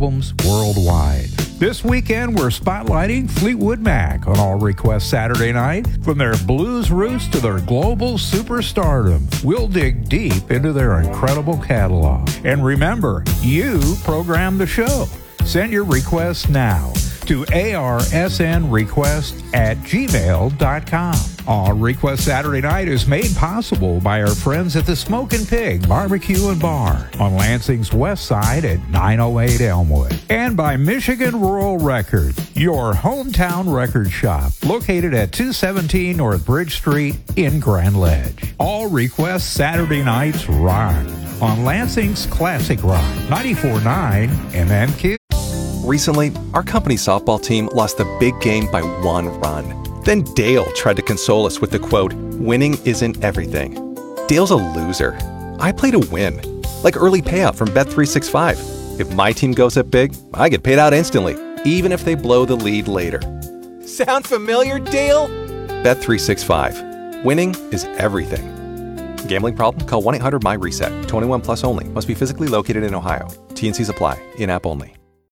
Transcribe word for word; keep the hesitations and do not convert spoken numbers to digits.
albums worldwide. This weekend, we're spotlighting Fleetwood Mac on All Request Saturday night. From their blues roots to their global superstardom, we'll dig deep into their incredible catalog. And remember, you program the show. Send your requests now to arsnrequest at gmail dot com. All Request Saturday Night is made possible by our friends at the Smokin' Pig Barbecue and Bar on Lansing's west side at nine oh eight Elmwood, and by Michigan Rural Records, your hometown record shop, located at two seventeen North Bridge Street in Grand Ledge. All Request Saturday Nights rock on Lansing's Classic Rock ninety-four point nine M M Q. Recently, our company softball team lost the big game by one run. Then Dale tried to console us with the quote, "Winning isn't everything." Dale's a loser. I play to win. Like early payout from Bet three sixty-five. If my team goes up big, I get paid out instantly, even if they blow the lead later. Sound familiar, Dale? Bet three sixty-five. Winning is everything. Gambling problem? Call one eight hundred M Y RESET. twenty-one plus only. Must be physically located in Ohio. T and Cs apply. In-app only.